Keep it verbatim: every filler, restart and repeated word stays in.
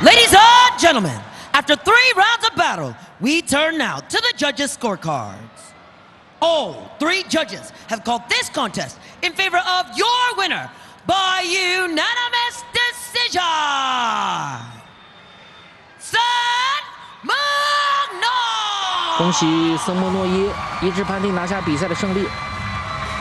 Ladies and gentlemen, after three rounds of battle, we turn now to the judges' scorecards. All three judges have called this contest in favor of your winner by unanimous decision. Sun Moon 恭喜森莫诺耶一致判定拿下比赛的胜利。